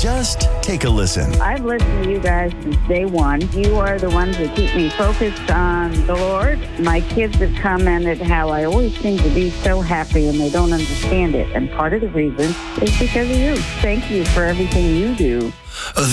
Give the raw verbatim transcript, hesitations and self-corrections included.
Just take a listen. I've listened to you guys since day one. You are the ones that keep me focused on the Lord. My kids have commented how I always seem to be so happy and they don't understand it. And part of the reason is because of you. Thank you for everything you do.